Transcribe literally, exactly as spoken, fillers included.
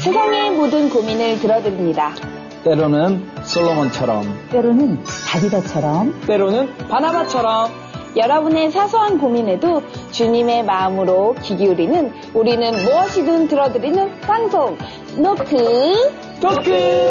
세상의 모든 고민을 들어드립니다. 때로는 솔로몬처럼, 때로는 다비다처럼, 때로는 바나바처럼 여러분의 사소한 고민에도 주님의 마음으로 귀 기울이는 우리는 무엇이든 들어드리는 방송 노크 토크!